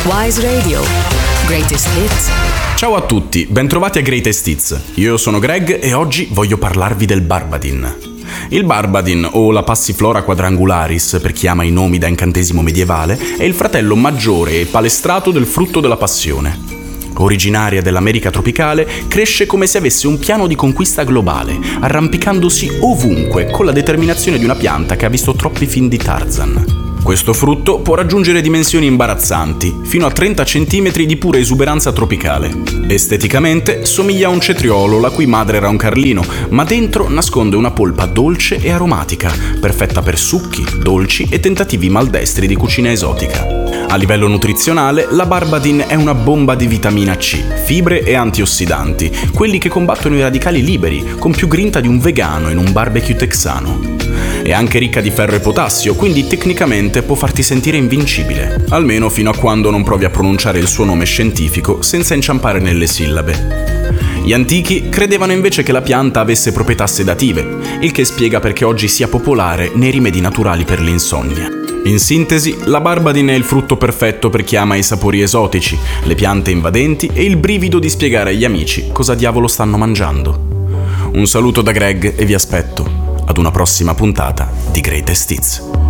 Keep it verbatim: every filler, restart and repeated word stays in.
Wise Radio. Greatest Hits. Ciao a tutti, bentrovati a Greatest Hits. Io sono Greg e oggi voglio parlarvi del Barbadin. Il Barbadin, o la Passiflora quadrangularis per chi ama i nomi da incantesimo medievale, è il fratello maggiore e palestrato del frutto della passione. Originaria dell'America tropicale, cresce come se avesse un piano di conquista globale, arrampicandosi ovunque con la determinazione di una pianta che ha visto troppi film di Tarzan. Questo frutto può raggiungere dimensioni imbarazzanti, fino a trenta centimetri di pura esuberanza tropicale. Esteticamente somiglia a un cetriolo la cui madre era un carlino, ma dentro nasconde una polpa dolce e aromatica, perfetta per succhi, dolci e tentativi maldestri di cucina esotica. A livello nutrizionale, la Barbadin è una bomba di vitamina C, fibre e antiossidanti, quelli che combattono i radicali liberi, con più grinta di un vegano in un barbecue texano. È anche ricca di ferro e potassio, quindi tecnicamente può farti sentire invincibile, almeno fino a quando non provi a pronunciare il suo nome scientifico senza inciampare nelle sillabe. Gli antichi credevano invece che la pianta avesse proprietà sedative, il che spiega perché oggi sia popolare nei rimedi naturali per l'insonnia. In sintesi, la Barbadin è il frutto perfetto per chi ama i sapori esotici, le piante invadenti e il brivido di spiegare agli amici cosa diavolo stanno mangiando. Un saluto da Greg e vi aspetto ad una prossima puntata di Greatest Hits.